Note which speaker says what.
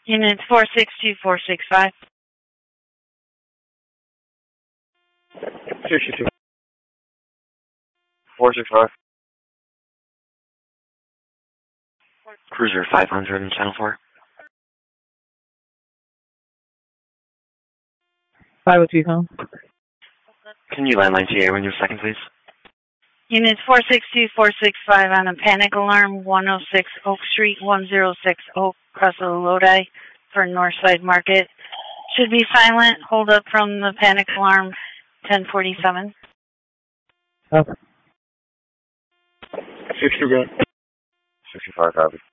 Speaker 1: Unit 462465.
Speaker 2: 62. 465.
Speaker 3: Cruiser 500 in Channel 4.
Speaker 4: 502 home.
Speaker 3: Can you landline TA when you're second, please?
Speaker 1: Unit 462465 on a panic alarm, 106 Oak Street, 106 Oak, across the Lodi for Northside Market. Should be silent. Hold up from the panic alarm, 1047.
Speaker 2: 62 good. 65 copy.